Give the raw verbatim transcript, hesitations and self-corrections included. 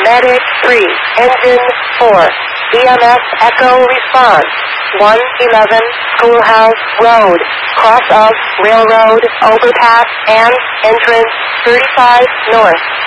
Medic three, Engine four, E M S Echo response, one eleven Schoolhouse Road, cross of Railroad Overpass and entrance thirty-five North.